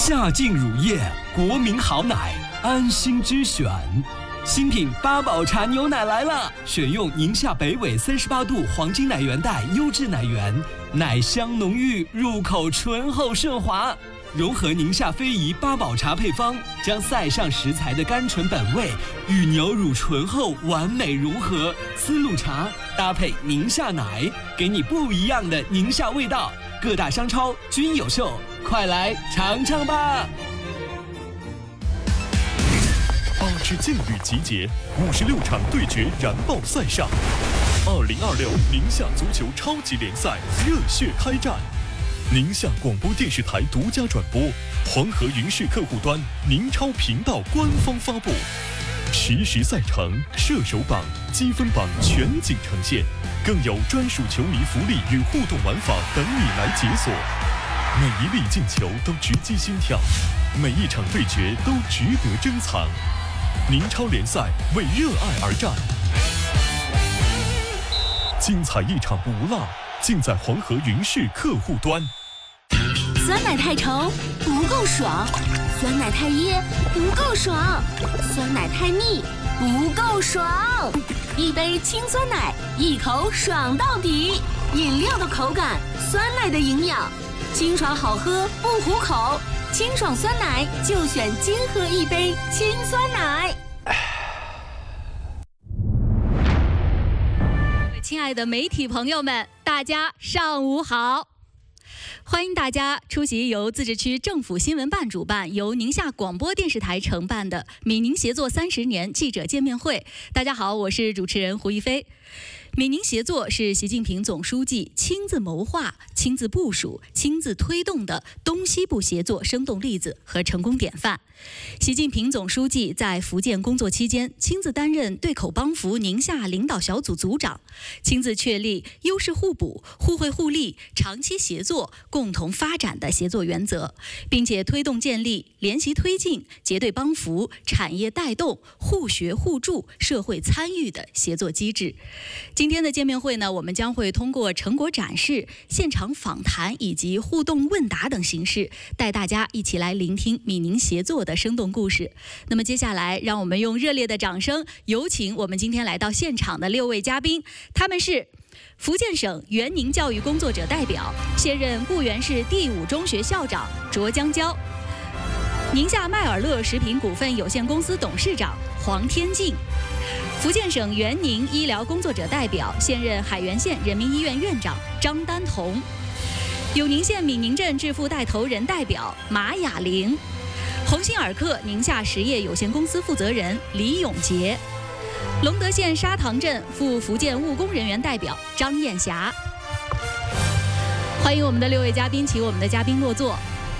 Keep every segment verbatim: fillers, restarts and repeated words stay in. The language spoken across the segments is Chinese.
夏净乳业，国民好奶，安心之选。新品八宝茶牛奶来了，选用宁夏北纬三十八度黄金奶源带优质奶源，奶香浓郁，入口醇厚顺滑。融合宁夏非遗八宝茶配方，将塞上食材的甘醇本味与牛乳醇厚完美融合，丝路茶搭配宁夏奶，给你不一样的宁夏味道。各大商超均有售，快来尝尝吧！ 八支劲旅集结，五十六场对决燃爆赛上。二零二六宁夏足球超级联赛热血开战。宁夏广播电视台独家转播，黄河云视客户端宁超频道官方发布，实时赛程、射手榜、积分榜全景呈现，更有专属球迷福利与互动玩法等你来解锁。每一粒进球都直击心跳，每一场对决都值得珍藏。宁超联赛为热爱而战，精彩一场不落，尽在黄河云视客户端。 酸奶太稠不够爽，酸奶太噎不够爽，酸奶太腻不够爽。一杯清酸奶，一口爽到底。饮料的口感，酸奶的营养，清爽好喝不糊口。清爽酸奶就选金喝一杯清酸奶。 亲爱的媒体朋友们，大家上午好！欢迎大家出席由自治区政府新闻办主办、由宁夏广播电视台承办的闽宁协作三十年记者见面会。大家好，我是主持人胡一飞。闽宁协作是习近平总书记亲自谋划、亲自部署、亲自推动的东西部协作生动例子和成功典范。习近平总书记在福建工作期间，亲自担任对口帮扶宁夏领导小组组长，亲自确立优势互补、互惠互利、长期协作、共同发展的协作原则，并且推动建立联席推进、结对帮扶、产业带动、互学互助、社会参与的协作机制。今天的见面会呢，我们将会通过成果展示、现场访谈以及互动问答等形式，带大家一起来聆听闽宁协作的生动故事。那么接下来，让我们用热烈的掌声，有请我们今天来到现场的六位嘉宾，他们是福建省援宁教育工作者代表、现任固原市第五中学校长卓江娇，宁夏麦尔乐食品股份有限公司董事长黄天进，福建省援宁医疗工作者代表、现任海原县人民医院院长张丹彤，永宁县闽宁镇致富带头人代表马雅玲，鸿星尔克宁夏实业有限公司负责人李永杰，隆德县沙塘镇赴福建务工人员代表张艳霞。欢迎我们的六位嘉宾，请我们的嘉宾落座。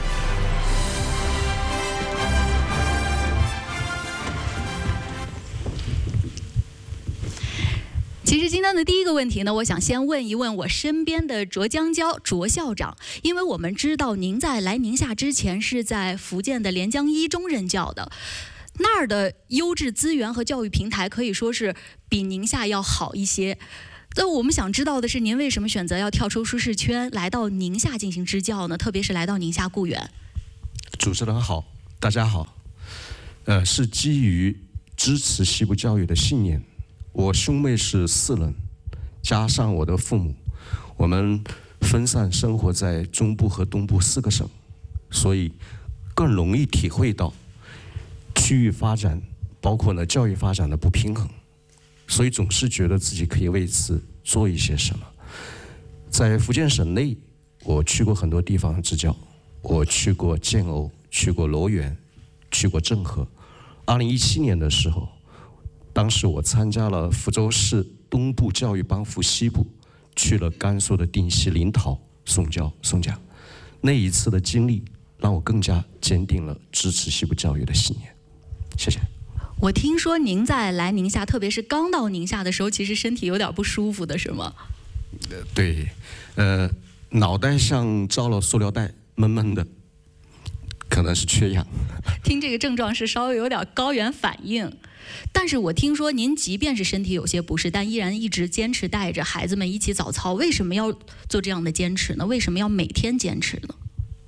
其实今天的第一个问题呢，我想先问一问我身边的卓江娇卓校长，因为我们知道您在来宁夏之前是在福建的连江一中任教的，那儿的优质资源和教育平台可以说是比宁夏要好一些。那我们想知道的是，您为什么选择要跳出舒适圈，来到宁夏进行支教呢？特别是来到宁夏固原。 主持人好，大家好。呃，是基于支持西部教育的信念。我兄妹是四人，加上我的父母，我们分散生活在中部和东部四个省，所以更容易体会到区域发展，包括呢教育发展的不平衡，所以总是觉得自己可以为此做一些什么。在福建省内，我去过很多地方支教，我去过建瓯，去过罗源，去过政和。二零一七年的时候，当时我参加了福州市东部教育帮扶西部，去了甘肃的定西、临洮送教送讲。那一次的经历让我更加坚定了支持西部教育的信念。谢谢。 我听说您在来宁夏，特别是刚到宁夏的时候，其实身体有点不舒服的，是吗？ 呃，对，呃，脑袋像罩了塑料袋，闷闷的，可能是缺氧。 听这个症状是稍微有点高原反应。但是我听说您即便是身体有些不适，但依然一直坚持带着孩子们一起早操。为什么要做这样的坚持呢？为什么要每天坚持呢？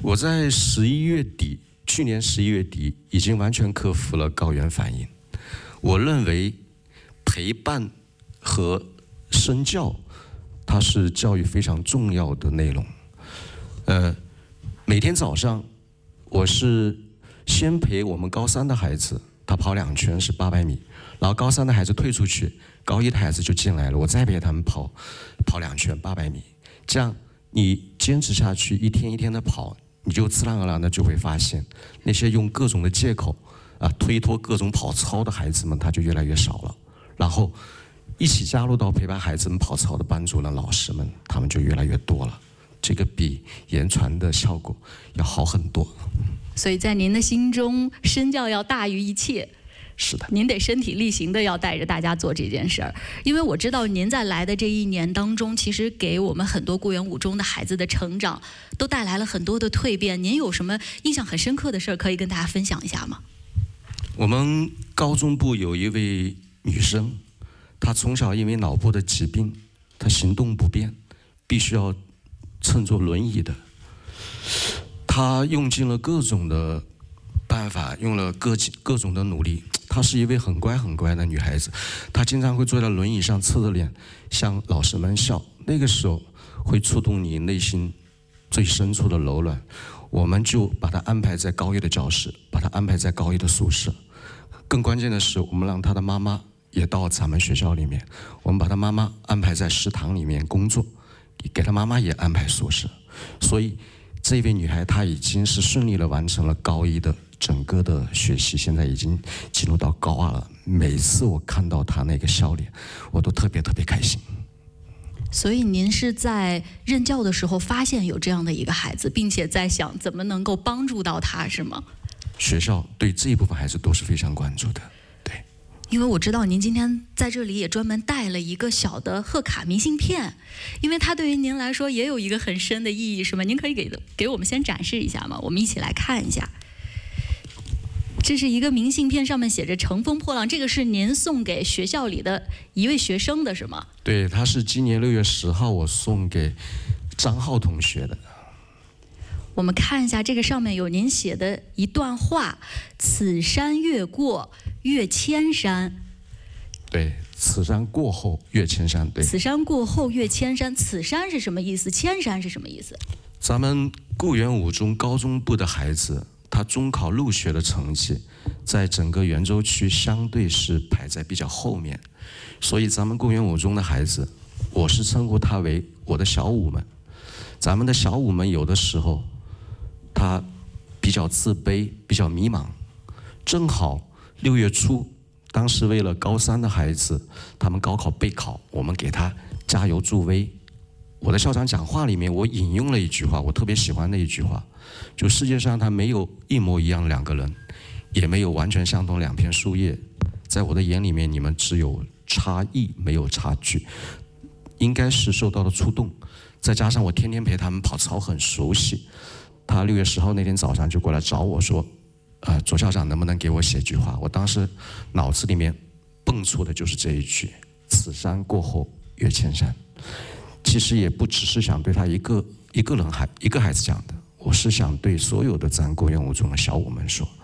我在十一月底，去年十一月底已经完全克服了高原反应。我认为陪伴和身教，它是教育非常重要的内容。呃，每天早上我是先陪我们高三的孩子，他跑两圈是八百米，然后高三的孩子退出去，高一的孩子就进来了，我再陪他们跑跑两圈八百米。这样你坚持下去，一天一天的跑，你就自然而然的就会发现，那些用各种的借口啊推脱各种跑操的孩子们，他就越来越少了。然后一起加入到陪伴孩子们跑操的班主任老师们，他们就越来越多了。这个比言传的效果要好很多。 所以在您的心中，身教要大于一切。 是的， 您得身体力行的要带着大家做这件事儿，因为我知道您在来的这一年当中，其实给我们很多固原五中的孩子的成长，都带来了很多的蜕变。您有什么印象很深刻的事儿可以跟大家分享一下吗？ 我们高中部有一位女生，她从小因为脑部的疾病，她行动不便，必须要乘坐轮椅的。她用尽了各种的办法，用了各各种的努力。她是一位很乖很乖的女孩子，她经常会坐在轮椅上侧着脸向老师们笑，那个时候会触动你内心最深处的柔软。我们就把她安排在高一的教室，把她安排在高一的宿舍。更关键的是，我们让她的妈妈也到咱们学校里面，我们把她妈妈安排在食堂里面工作，给她妈妈也安排宿舍。所以这位女孩她已经是顺利的完成了高一的整个的学习，现在已经进入到高二了。每次我看到她那个笑脸，我都特别特别开心。 所以您是在任教的时候发现有这样的一个孩子，并且在想怎么能够帮助到他，是吗？ 学校对这一部分孩子都是非常关注的。对， 因为我知道您今天在这里也专门带了一个小的贺卡明信片，因为它对于您来说也有一个很深的意义，是吗？您可以给给我们先展示一下吗？我们一起来看一下。这是一个明信片，上面写着“乘风破浪”，这个是您送给学校里的一位学生的，是吗？ 对，他是今年六月十号我送给张浩同学的。 我们看一下，这个上面有您写的一段话：“此山越过，越千山。” 对，此山过后越千山。对， 此山过后越千山。此山是什么意思？千山是什么意思？ 咱们固原五中高中部的孩子，他中考入学的成绩，在整个圆州区相对是排在比较后面，所以咱们固原五中的孩子，我是称呼他为我的小五们。咱们的小五们有的时候，他比较自卑，比较迷茫。正好六月初，当时为了高三的孩子，他们高考备考，我们给他加油助威。我的校长讲话里面，我引用了一句话，我特别喜欢的一句话，就世界上它没有一模一样两个人，也没有完全相同两片树叶，在我的眼里面，你们只有差异，没有差距，应该是受到了触动。再加上我天天陪他们跑操，很熟悉。他六月十号那天早上就过来找我说，呃，左校长能不能给我写句话？我当时脑子里面蹦出的就是这一句：此山过后越千山。其实也不只是想对他一个一个人孩一个孩子讲的，我是想对所有的咱固原五中的小五们说，